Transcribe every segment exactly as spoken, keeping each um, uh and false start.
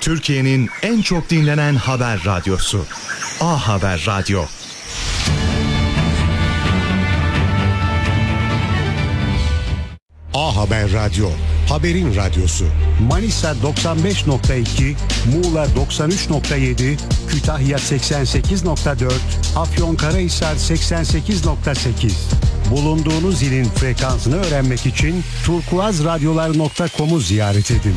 Türkiye'nin en çok dinlenen haber radyosu. A Haber Radyo. A Haber Radyo, haberin radyosu. Manisa doksan beş nokta iki, Muğla doksan üç nokta yedi, Kütahya seksen sekiz nokta dört, Afyonkarahisar seksen sekiz nokta sekiz. Bulunduğunuz ilin frekansını öğrenmek için turkuazradyolar nokta com'u ziyaret edin.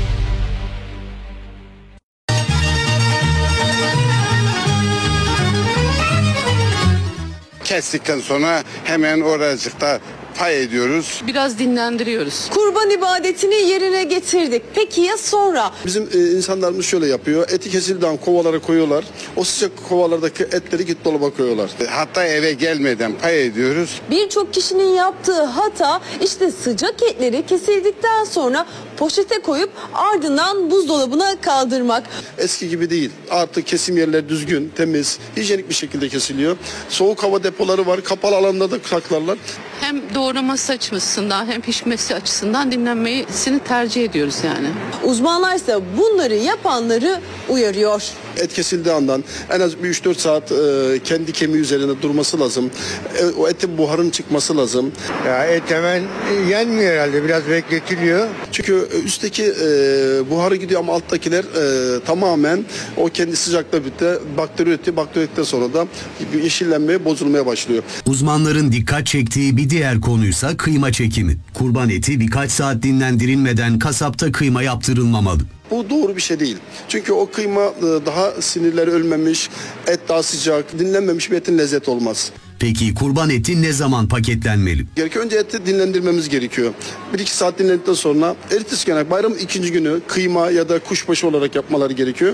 Kestikten sonra hemen oracıkta pay ediyoruz. Biraz dinlendiriyoruz. Kurban ibadetini yerine getirdik. Peki ya sonra? Bizim e, insanlarımız şöyle yapıyor. Eti kesildiğinden kovalara koyuyorlar. O sıcak kovalardaki etleri git dolaba koyuyorlar. Hatta eve gelmeden pay ediyoruz. Birçok kişinin yaptığı hata işte sıcak etleri kesildikten sonra poşete koyup ardından buzdolabına kaldırmak. Eski gibi değil. Artık kesim yerleri düzgün, temiz, hijyenik bir şekilde kesiliyor. Soğuk hava depoları var. Kapalı alanda da saklarlar. Hem doğraması açısından hem pişmesi açısından dinlenmesini tercih ediyoruz yani. Uzmanlar ise bunları yapanları uyarıyor. Et kesildiği andan en az bir üç dört saat e, kendi kemiği üzerinde durması lazım. E, o etin buharın çıkması lazım. Ya et hemen yenmiyor herhalde, biraz bekletiliyor. Çünkü üstteki e, buharı gidiyor ama alttakiler e, tamamen o kendi sıcaklığı bitti. Bakteri üretti. Bakteri ürettikten sonra da yeşillenmeye, bozulmaya başlıyor. Uzmanların dikkat çektiği bir diğer konuysa kıyma çekimi. Kurban eti birkaç saat dinlendirilmeden kasapta kıyma yaptırılmamalı. Bu doğru bir şey değil. Çünkü o kıyma daha sinirleri ölmemiş, et daha sıcak, dinlenmemiş bir etin lezzeti olmaz. Peki kurban eti ne zaman paketlenmeli? Gerekiyor önce eti dinlendirmemiz gerekiyor. bir iki saat dinlendikten sonra ertesi gün bayramın ikinci günü kıyma ya da kuşbaşı olarak yapmaları gerekiyor.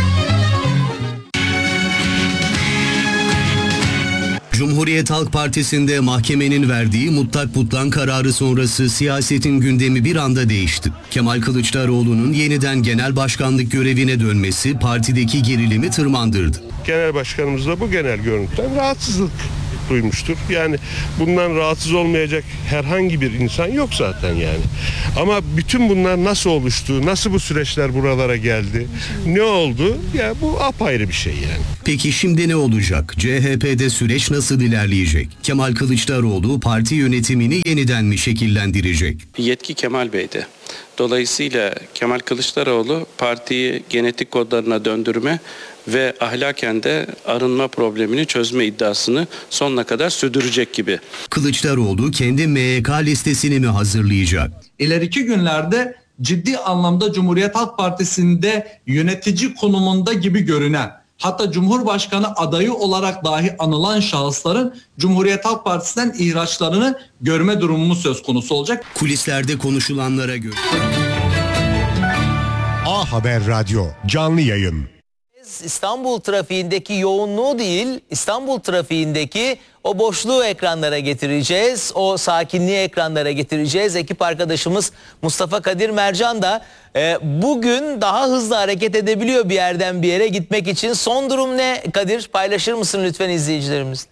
Cumhuriyet Halk Partisi'nde mahkemenin verdiği mutlak butlan kararı sonrası siyasetin gündemi bir anda değişti. Kemal Kılıçdaroğlu'nun yeniden genel başkanlık görevine dönmesi partideki gerilimi tırmandırdı. Genel başkanımız da bu genel görüntüden rahatsızlık duymuştur. Yani bundan rahatsız olmayacak herhangi bir insan yok zaten yani. Ama bütün bunlar nasıl oluştu, nasıl bu süreçler buralara geldi, ne oldu? Ya bu apayrı bir şey yani. Peki şimdi ne olacak? C H P'de süreç nasıl ilerleyecek? Kemal Kılıçdaroğlu parti yönetimini yeniden mi şekillendirecek? Yetki Kemal Bey'de. Dolayısıyla Kemal Kılıçdaroğlu partiyi genetik kodlarına döndürme ve ahlaken de arınma problemini çözme iddiasını sonuna kadar sürdürecek gibi. Kılıçdaroğlu kendi M Y K listesini mi hazırlayacak? İleriki günlerde ciddi anlamda Cumhuriyet Halk Partisi'nde yönetici konumunda gibi görünen, hatta Cumhurbaşkanı adayı olarak dahi anılan şahısların Cumhuriyet Halk Partisi'nden ihraçlarını görme durumumuz söz konusu olacak. Kulislerde konuşulanlara göre. A Haber Radyo canlı yayın. İstanbul trafiğindeki yoğunluğu değil, İstanbul trafiğindeki o boşluğu ekranlara getireceğiz. O sakinliği ekranlara getireceğiz. Ekip arkadaşımız Mustafa Kadir Mercan da e, bugün daha hızlı hareket edebiliyor bir yerden bir yere gitmek için. Son durum ne Kadir? Paylaşır mısın lütfen izleyicilerimiz?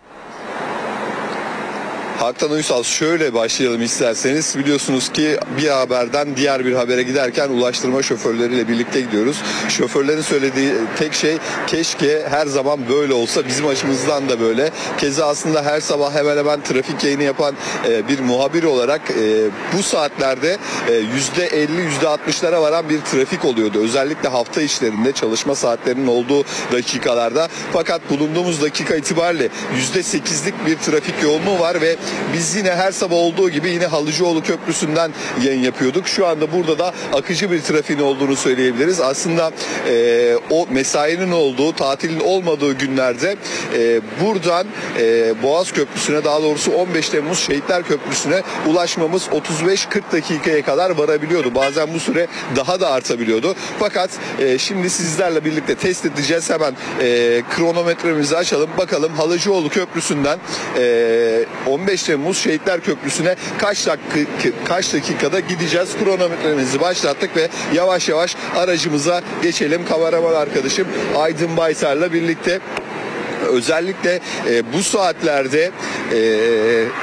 Hakan Uysal, şöyle başlayalım isterseniz. Biliyorsunuz ki bir haberden diğer bir habere giderken ulaştırma şoförleriyle birlikte gidiyoruz. Şoförlerin söylediği tek şey keşke her zaman böyle olsa, bizim açımızdan da böyle. Keza aslında her sabah hemen hemen trafik yayını yapan e, bir muhabir olarak e, bu saatlerde e, yüzde elli yüzde altmışlara varan bir trafik oluyordu. Özellikle hafta işlerinde, çalışma saatlerinin olduğu dakikalarda. Fakat bulunduğumuz dakika itibariyle yüzde sekizlik bir trafik yoğunluğu var ve biz yine her sabah olduğu gibi yine Halıcıoğlu Köprüsü'nden yayın yapıyorduk. Şu anda burada da akıcı bir trafiğin olduğunu söyleyebiliriz. Aslında e, o mesainin olduğu, tatilin olmadığı günlerde e, buradan e, Boğaz Köprüsü'ne, daha doğrusu on beş Temmuz Şehitler Köprüsü'ne ulaşmamız otuz beş kırk dakikaya kadar varabiliyordu. Bazen bu süre daha da artabiliyordu. Fakat e, şimdi sizlerle birlikte test edeceğiz. Hemen e, kronometremizi açalım. Bakalım Halıcıoğlu Köprüsü'nden e, on beş Temmuz Şehitler Köprüsü'ne kaç dakika, kaç dakikada gideceğiz? Kronometremizi başlattık ve yavaş yavaş aracımıza geçelim. Kameraman arkadaşım Aydın Baytar'la birlikte. Özellikle e, bu saatlerde e,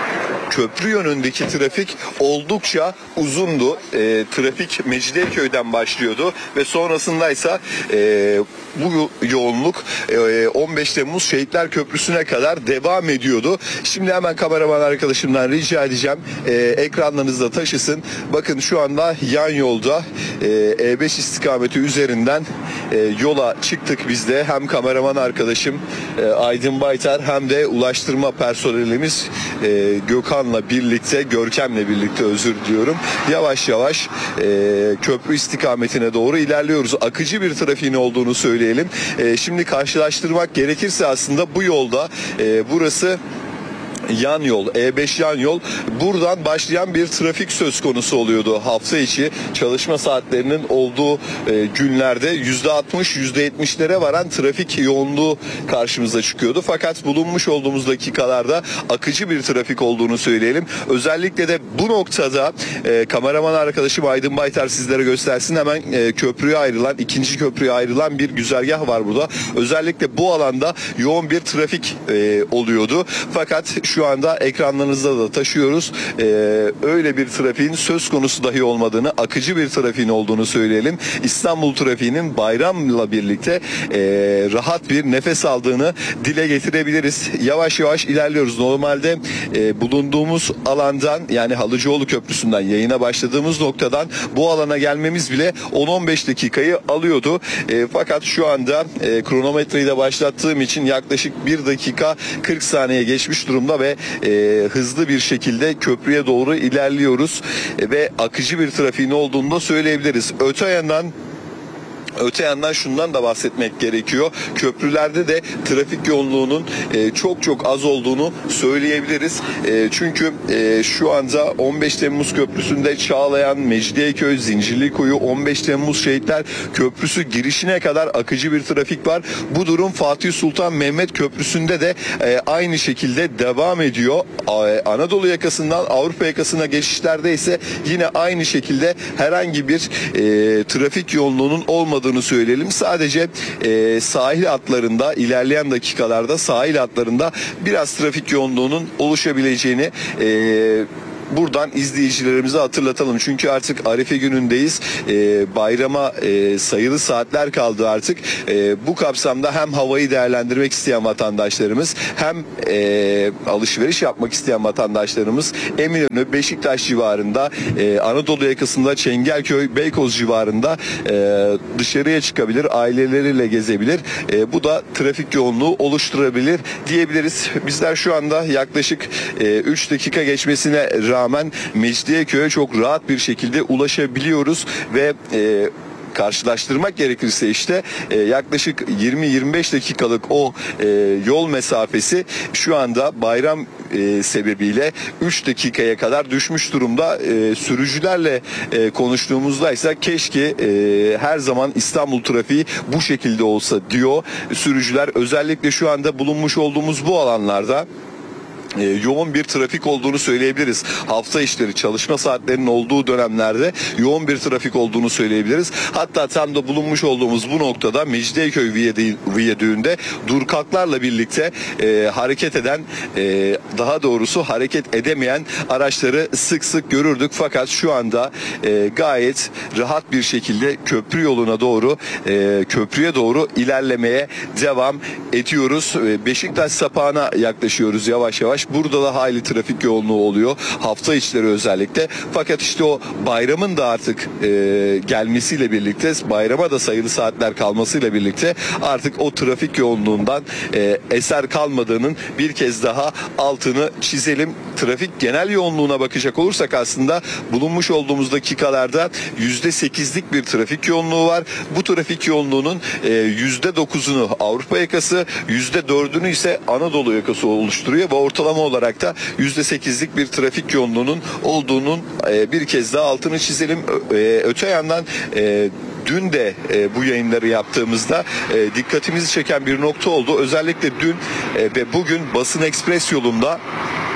köprü yönündeki trafik oldukça uzundu. E, trafik Mecidiyeköy'den başlıyordu ve sonrasındaysa e, bu yoğunluk e, on beş Temmuz Şehitler Köprüsü'ne kadar devam ediyordu. Şimdi hemen kameraman arkadaşımdan rica edeceğim e, ekranlarınızda taşısın. Bakın şu anda yan yolda e, E beş istikameti üzerinden e, yola çıktık biz de. Hem kameraman arkadaşım e, Aydın Baytar hem de ulaştırma personelimiz e, Gökhan'la birlikte, Görkem'le birlikte özür diliyorum. Yavaş yavaş e, köprü istikametine doğru ilerliyoruz. Akıcı bir trafiğin olduğunu söyleyelim. E, şimdi karşılaştırmak gerekirse aslında bu yolda e, burası yan yol, E beş yan yol. Buradan başlayan bir trafik söz konusu oluyordu hafta içi çalışma saatlerinin olduğu e, günlerde yüzde altmış yüzde yetmişlere varan trafik yoğunluğu karşımıza çıkıyordu. Fakat bulunmuş olduğumuz dakikalarda akıcı bir trafik olduğunu söyleyelim. Özellikle de bu noktada e, kameraman arkadaşım Aydın Baytar sizlere göstersin. Hemen e, köprüye ayrılan, ikinci köprüye ayrılan bir güzergah var burada. Özellikle bu alanda yoğun bir trafik e, oluyordu. Fakat şu anda ekranlarınızda da taşıyoruz. Ee, öyle bir trafiğin söz konusu dahi olmadığını, akıcı bir trafiğin olduğunu söyleyelim. İstanbul trafiğinin bayramla birlikte e, rahat bir nefes aldığını dile getirebiliriz. Yavaş yavaş ilerliyoruz. Normalde e, bulunduğumuz alandan, yani Halıcıoğlu Köprüsü'nden yayına başladığımız noktadan bu alana gelmemiz bile on on beş dakikayı alıyordu. E, fakat şu anda e, kronometreyi de başlattığım için yaklaşık bir dakika kırk saniye geçmiş durumda ve e, hızlı bir şekilde köprüye doğru ilerliyoruz e, ve akıcı bir trafiğin olduğunu da söyleyebiliriz. Öte yandan Öte yandan şundan da bahsetmek gerekiyor. Köprülerde de trafik yoğunluğunun e, çok çok az olduğunu söyleyebiliriz. E, çünkü e, şu anda on beş Temmuz Köprüsü'nde Çağlayan, Mecidiyeköy, Zincirlikuyu, on beş Temmuz Şehitler Köprüsü girişine kadar akıcı bir trafik var. Bu durum Fatih Sultan Mehmet Köprüsü'nde de e, aynı şekilde devam ediyor. E, Anadolu yakasından Avrupa yakasına geçişlerde ise yine aynı şekilde herhangi bir e, trafik yoğunluğunun olmadığı söyleyelim. Sadece e, sahil hatlarında ilerleyen dakikalarda sahil hatlarında biraz trafik yoğunluğunun oluşabileceğini e, buradan izleyicilerimize hatırlatalım. Çünkü artık Arife günündeyiz. Ee, bayrama e, sayılı saatler kaldı artık. E, bu kapsamda hem havayı değerlendirmek isteyen vatandaşlarımız hem e, alışveriş yapmak isteyen vatandaşlarımız Eminönü, Beşiktaş civarında, e, Anadolu yakasında Çengelköy, Beykoz civarında e, dışarıya çıkabilir, aileleriyle gezebilir. E, bu da trafik yoğunluğu oluşturabilir diyebiliriz. Bizler şu anda yaklaşık e, üç dakika geçmesine rağmen Mecidiyeköy'e çok rahat bir şekilde ulaşabiliyoruz ve e, karşılaştırmak gerekirse işte e, yaklaşık yirmi yirmi beş dakikalık o e, yol mesafesi şu anda bayram e, sebebiyle üç dakikaya kadar düşmüş durumda. E, sürücülerle e, konuştuğumuzda ise keşke e, her zaman İstanbul trafiği bu şekilde olsa diyor sürücüler. Özellikle şu anda bulunmuş olduğumuz bu alanlarda E, yoğun bir trafik olduğunu söyleyebiliriz. Hafta işleri, çalışma saatlerinin olduğu dönemlerde yoğun bir trafik olduğunu söyleyebiliriz. Hatta tam da bulunmuş olduğumuz bu noktada Mecidiyeköy Viyadüğü'nde durkaklarla birlikte e, hareket eden, e, daha doğrusu hareket edemeyen araçları sık sık görürdük. Fakat şu anda e, gayet rahat bir şekilde köprü yoluna doğru, e, köprüye doğru ilerlemeye devam ediyoruz. E, Beşiktaş sapağına yaklaşıyoruz yavaş yavaş. Burada da hayli trafik yoğunluğu oluyor. Hafta içleri özellikle. Fakat işte o bayramın da artık e, gelmesiyle birlikte, bayrama da sayılı saatler kalmasıyla birlikte artık o trafik yoğunluğundan e, eser kalmadığının bir kez daha altını çizelim. Trafik genel yoğunluğuna bakacak olursak aslında bulunmuş olduğumuz dakikalarda yüzde sekizlik bir trafik yoğunluğu var. Bu trafik yoğunluğunun e, yüzde dokuzunu Avrupa yakası, yüzde dördünü ise Anadolu yakası oluşturuyor ve ortalama olarak da yüzde sekizlik bir trafik yoğunluğunun olduğunun e, bir kez daha altını çizelim. E, öte yandan e, dün de e, bu yayınları yaptığımızda e, dikkatimizi çeken bir nokta oldu. Özellikle dün e, ve bugün Basın Ekspres yolunda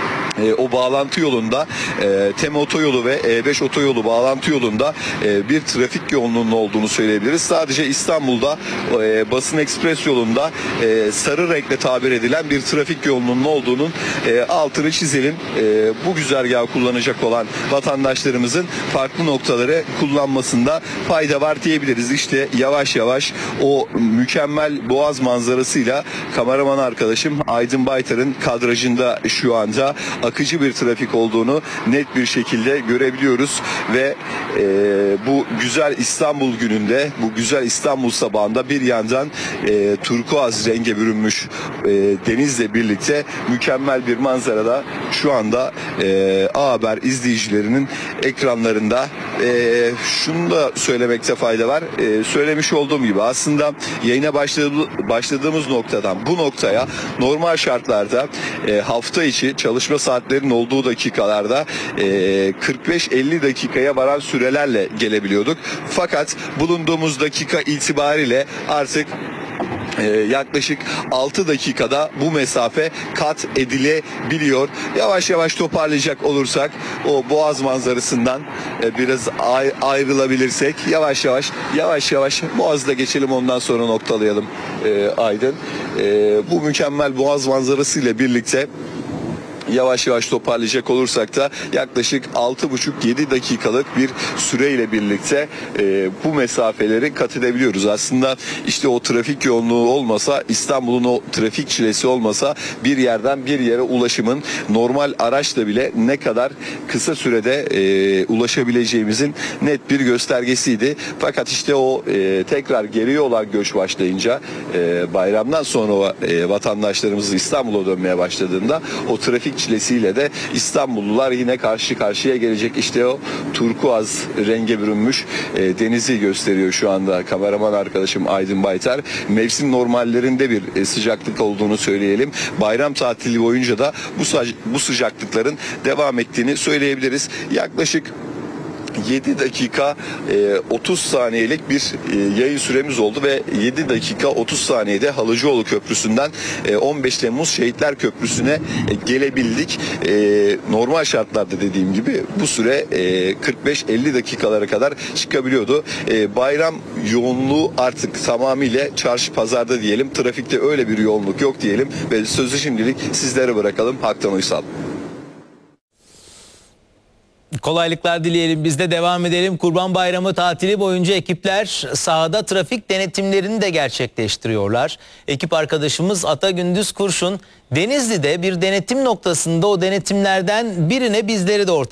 E, o bağlantı yolunda e, Tem otoyolu ve E beş otoyolu bağlantı yolunda e, bir trafik yoğunluğunun olduğunu söyleyebiliriz. Sadece İstanbul'da e, Basın Ekspres yolunda e, sarı renkle tabir edilen bir trafik yoğunluğunun olduğunun e, altını çizelim. E, bu güzergahı kullanacak olan vatandaşlarımızın farklı noktaları kullanmasında fayda var diyebiliriz. İşte yavaş yavaş o mükemmel Boğaz manzarasıyla kameraman arkadaşım Aydın Baytar'ın kadrajında şu anda akıcı bir trafik olduğunu net bir şekilde görebiliyoruz ve e, bu güzel İstanbul gününde, bu güzel İstanbul sabahında bir yandan e, turkuaz renge bürünmüş e, denizle birlikte mükemmel bir manzarada şu anda e, A Haber izleyicilerinin ekranlarında. E, şunu da söylemekte fayda var. E, söylemiş olduğum gibi aslında yayına başladı, başladığımız noktadan bu noktaya normal şartlarda e, hafta içi çalışma saatlerinin olduğu dakikalarda e, kırk beş elli dakikaya varan sürelerle gelebiliyorduk. Fakat bulunduğumuz dakika itibariyle artık Ee, yaklaşık altı dakikada bu mesafe kat edilebiliyor. Yavaş yavaş toparlayacak olursak o Boğaz manzarasından e, biraz ay- ayrılabilirsek yavaş yavaş yavaş yavaş Boğaz'da geçelim, ondan sonra noktalayalım e, Aydın. E, bu mükemmel Boğaz manzarasıyla birlikte yavaş yavaş toparlayacak olursak da yaklaşık altı buçuk yedi dakikalık bir süreyle birlikte e, bu mesafeleri kat edebiliyoruz. Aslında işte o trafik yoğunluğu olmasa, İstanbul'un o trafik çilesi olmasa bir yerden bir yere ulaşımın normal araçla bile ne kadar kısa sürede e, ulaşabileceğimizin net bir göstergesiydi. Fakat işte o e, tekrar geriye olan göç başlayınca e, bayramdan sonra e, vatandaşlarımız İstanbul'a dönmeye başladığında o trafik çilesiyle de İstanbullular yine karşı karşıya gelecek. İşte o turkuaz renge bürünmüş e, denizi gösteriyor şu anda kameraman arkadaşım Aydın Baytar. Mevsim normallerinde bir e, sıcaklık olduğunu söyleyelim. Bayram tatili boyunca da bu, bu sıcaklıkların devam ettiğini söyleyebiliriz. Yaklaşık yedi dakika otuz saniyelik bir yayın süremiz oldu ve yedi dakika otuz saniyede Halıcıoğlu Köprüsü'nden on beş Temmuz Şehitler Köprüsü'ne gelebildik. Normal şartlarda dediğim gibi bu süre kırk beş elli dakikalara kadar çıkabiliyordu. Bayram yoğunluğu artık tamamıyla çarşı pazarda diyelim. Trafikte öyle bir yoğunluk yok diyelim ve sözü şimdilik sizlere bırakalım. Haktan Uysal. Kolaylıklar dileyelim, biz de devam edelim. Kurban Bayramı tatili boyunca ekipler sahada trafik denetimlerini de gerçekleştiriyorlar. Ekip arkadaşımız Ata Gündüz Kurşun Denizli'de bir denetim noktasında o denetimlerden birine bizleri de ortak